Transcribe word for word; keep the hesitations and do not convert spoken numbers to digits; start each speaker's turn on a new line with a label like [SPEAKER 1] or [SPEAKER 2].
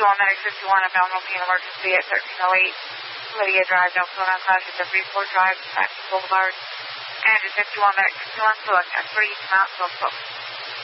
[SPEAKER 1] fifty-one, Medic fifty-one, abdominal pain emergency at thirteen oh eight Lydia Drive, Deltona, Clash at the Freeport Drive, Saxon Boulevard. Engine fifty-one, Medic fifty-one, select X three, mount, go, go.